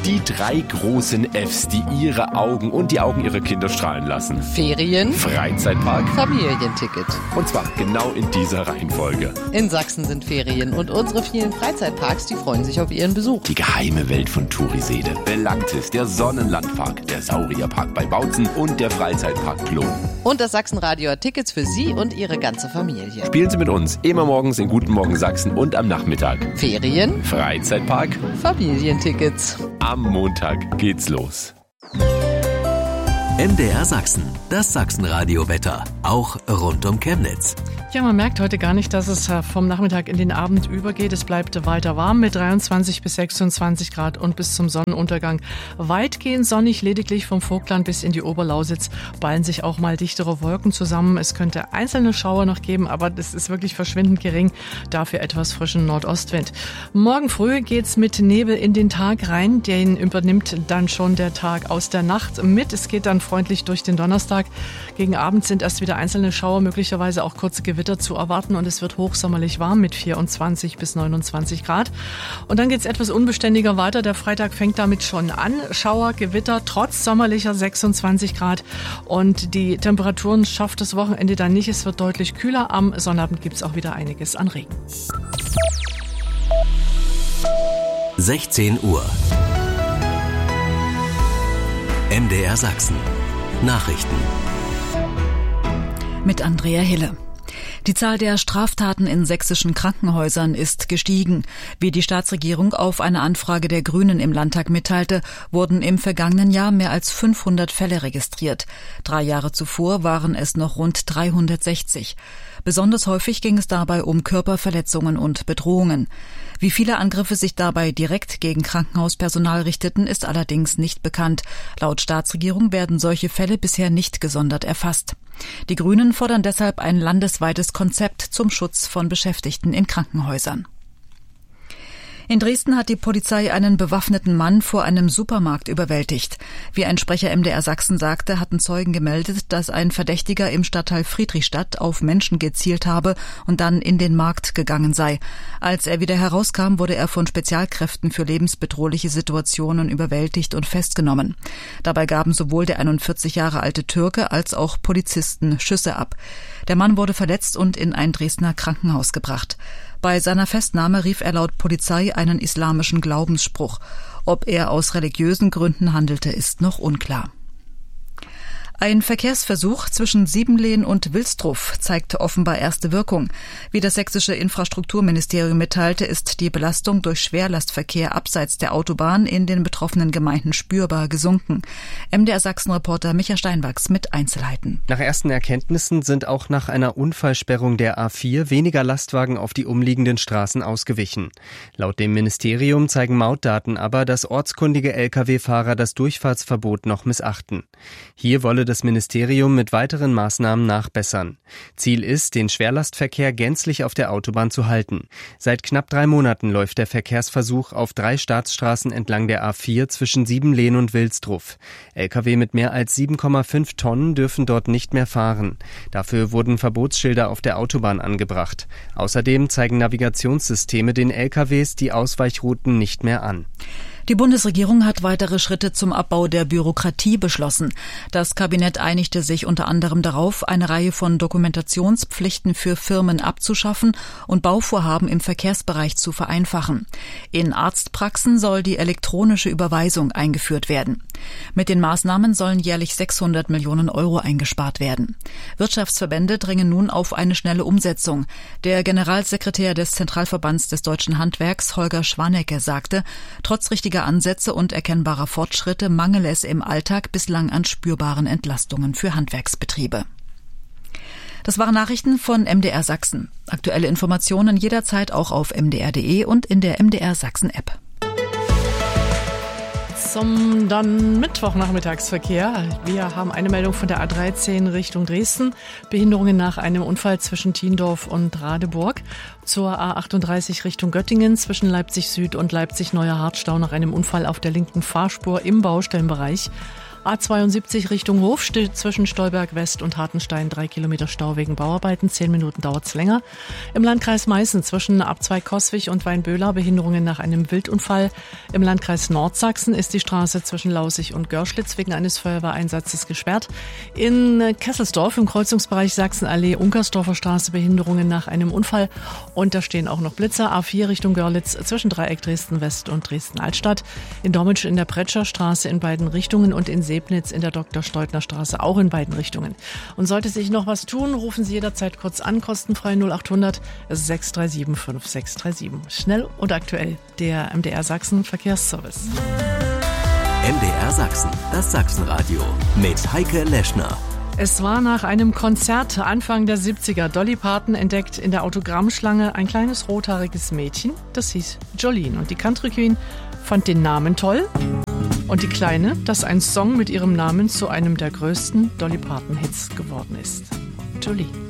Die 3 großen Fs, die ihre Augen und die Augen ihrer Kinder strahlen lassen. Ferien, Freizeitpark, Familienticket. und zwar genau in dieser Reihenfolge. In Sachsen sind Ferien und unsere vielen Freizeitparks, die freuen sich auf ihren Besuch. Die geheime Welt von Turisede, Belangtis, der Sonnenlandpark, der Saurierpark bei Bautzen und der Freizeitpark Klon. Und das Sachsenradio hat Tickets für Sie und Ihre ganze Familie. Spielen Sie mit uns immer morgens in Guten Morgen Sachsen und am Nachmittag. Ferien, Freizeitpark, Familientickets. am Montag geht's los. MDR Sachsen, das Sachsenradio-Wetter, auch rund um Chemnitz. Ja, man merkt heute gar nicht, dass es vom Nachmittag in den Abend übergeht. Es bleibt weiter warm mit 23 bis 26 Grad und bis zum Sonnenuntergang weitgehend sonnig. Lediglich vom Vogtland bis in die Oberlausitz ballen sich auch mal dichtere Wolken zusammen. Es könnte einzelne Schauer noch geben, aber das ist wirklich verschwindend gering. Dafür etwas frischen Nordostwind. Morgen früh geht's mit Nebel in den Tag rein. Den übernimmt dann schon der Tag aus der Nacht mit. Es geht dann freundlich durch den Donnerstag. Gegen Abend sind erst wieder einzelne Schauer, möglicherweise auch kurze Gewitter zu erwarten und es wird hochsommerlich warm mit 24 bis 29 Grad. Und dann geht es etwas unbeständiger weiter. Der Freitag fängt damit schon an. Schauer, Gewitter, trotz sommerlicher 26 Grad. Und die Temperaturen schafft das Wochenende dann nicht. Es wird deutlich kühler. Am Sonnabend gibt es auch wieder einiges an Regen. 16 Uhr. MDR Sachsen. Nachrichten. Mit Andrea Hille. Die Zahl der Straftaten in sächsischen Krankenhäusern ist gestiegen. Wie die Staatsregierung auf eine Anfrage der Grünen im Landtag mitteilte, wurden im vergangenen Jahr mehr als 500 Fälle registriert. 3 Jahre zuvor waren es noch rund 360. Besonders häufig ging es dabei um Körperverletzungen und Bedrohungen. Wie viele Angriffe sich dabei direkt gegen Krankenhauspersonal richteten, ist allerdings nicht bekannt. Laut Staatsregierung werden solche Fälle bisher nicht gesondert erfasst. Die Grünen fordern deshalb ein landesweites Konzept zum Schutz von Beschäftigten in Krankenhäusern. In Dresden hat die Polizei einen bewaffneten Mann vor einem Supermarkt überwältigt. Wie ein Sprecher MDR Sachsen sagte, hatten Zeugen gemeldet, dass ein Verdächtiger im Stadtteil Friedrichstadt auf Menschen gezielt habe und dann in den Markt gegangen sei. Als er wieder herauskam, wurde er von Spezialkräften für lebensbedrohliche Situationen überwältigt und festgenommen. Dabei gaben sowohl der 41 Jahre alte Türke als auch Polizisten Schüsse ab. Der Mann wurde verletzt und in ein Dresdner Krankenhaus gebracht. Bei seiner Festnahme rief er laut Polizei einen islamischen Glaubensspruch. Ob er aus religiösen Gründen handelte, ist noch unklar. Ein Verkehrsversuch zwischen Siebenlehn und Wilsdruff zeigt offenbar erste Wirkung. Wie das sächsische Infrastrukturministerium mitteilte, ist die Belastung durch Schwerlastverkehr abseits der Autobahn in den betroffenen Gemeinden spürbar gesunken. MDR Sachsen-Reporter Micha Steinwachs mit Einzelheiten. Nach ersten Erkenntnissen sind auch nach einer Unfallsperrung der A4 weniger Lastwagen auf die umliegenden Straßen ausgewichen. Laut dem Ministerium zeigen Mautdaten aber, dass ortskundige Lkw-Fahrer das Durchfahrtsverbot noch missachten. Hier wolle das Ministerium mit weiteren Maßnahmen nachbessern. Ziel ist, den Schwerlastverkehr gänzlich auf der Autobahn zu halten. Seit knapp 3 Monaten läuft der Verkehrsversuch auf 3 Staatsstraßen entlang der A4 zwischen Siebenlehn und Wilsdruff. Lkw mit mehr als 7,5 Tonnen dürfen dort nicht mehr fahren. Dafür wurden Verbotsschilder auf der Autobahn angebracht. Außerdem zeigen Navigationssysteme den Lkws die Ausweichrouten nicht mehr an. Die Bundesregierung hat weitere Schritte zum Abbau der Bürokratie beschlossen. Das Kabinett einigte sich unter anderem darauf, eine Reihe von Dokumentationspflichten für Firmen abzuschaffen und Bauvorhaben im Verkehrsbereich zu vereinfachen. In Arztpraxen soll die elektronische Überweisung eingeführt werden. Mit den Maßnahmen sollen jährlich 600 Millionen Euro eingespart werden. Wirtschaftsverbände dringen nun auf eine schnelle Umsetzung. Der Generalsekretär des Zentralverbands des Deutschen Handwerks, Holger Schwanecke, sagte, trotz richtiger Ansätze und erkennbarer Fortschritte mangele es im Alltag bislang an spürbaren Entlastungen für Handwerksbetriebe. Das waren Nachrichten von MDR Sachsen. Aktuelle Informationen jederzeit auch auf mdr.de und in der MDR Sachsen App. Zum dann Mittwochnachmittagsverkehr. Wir haben eine Meldung von der A13 Richtung Dresden. Behinderungen nach einem Unfall zwischen Thiendorf und Radeburg. Zur A38 Richtung Göttingen zwischen Leipzig Süd und Leipzig Neuer Hartstau nach einem Unfall auf der linken Fahrspur im Baustellenbereich. A72 Richtung Hof steht zwischen Stolberg West und Hartenstein 3 Kilometer Stau wegen Bauarbeiten. 10 Minuten dauert's länger. Im Landkreis Meißen zwischen Abzweig Coswig und Weinböhler Behinderungen nach einem Wildunfall. Im Landkreis Nordsachsen ist die Straße zwischen Lausig und Görschlitz wegen eines Feuerwehreinsatzes gesperrt. In Kesselsdorf im Kreuzungsbereich Sachsenallee-Unkersdorfer Straße Behinderungen nach einem Unfall. Und da stehen auch noch Blitzer. A4 Richtung Görlitz zwischen Dreieck Dresden West und Dresden Altstadt. In Dommitsch in der Pretscher Straße in beiden Richtungen und in Sebnitz in der Dr. Steutner Straße auch in beiden Richtungen. Und sollte sich noch was tun, rufen Sie jederzeit kurz an, kostenfrei 0800 637 5637. Schnell und aktuell, der MDR Sachsen Verkehrsservice. MDR Sachsen, das Sachsenradio mit Heike Leschner. Es war nach einem Konzert Anfang der 70er. Dolly Parton entdeckt in der Autogrammschlange ein kleines rothaariges Mädchen, das hieß Jolene. Und die Country Queen fand den Namen toll. Und die Kleine, dass ein Song mit ihrem Namen zu einem der größten Dolly Parton-Hits geworden ist. Jolene.